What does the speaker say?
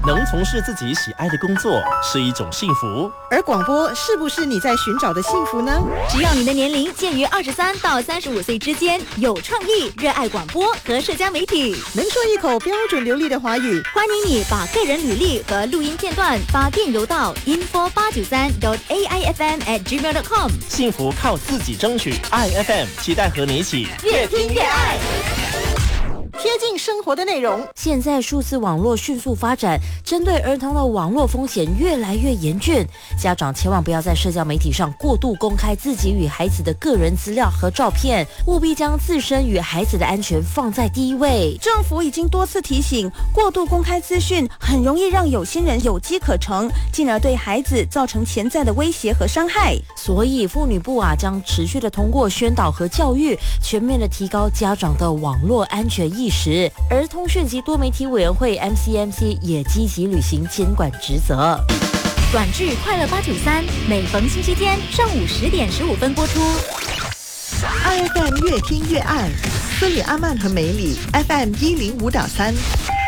能从事自己喜爱的工作是一种幸福。 而广播是不是你在寻找的幸福呢？ 只要你的年龄介于23到35岁之间，有创意，热爱广播和社交媒体， 能说一口标准流利的华语， 欢迎你把个人履历和录音片段发电邮到 info893.aifm@gmail.com。 幸福靠自己争取，爱 FM 期待和你一起越听越爱。 贴近生活的内容。 现在数字网络迅速发展，针对儿童的网络风险越来越严峻，家长千万不要在社交媒体上过度公开自己与孩子的个人资料和照片，务必将自身与孩子的安全放在第一位。 政府已经多次提醒，过度公开资讯很容易让有心人有机可乘，进而对孩子造成潜在的威胁和伤害。 所以妇女部将持续的通过宣导和教育，全面的提高家长的网络安全意识。而通讯及多媒体委员会 MCMC 也积极履行监管职责。 短剧《快乐893》每逢星期天上午10点15分播出。 IFM 越听越爱，孙里阿曼和梅里 FM 105.3。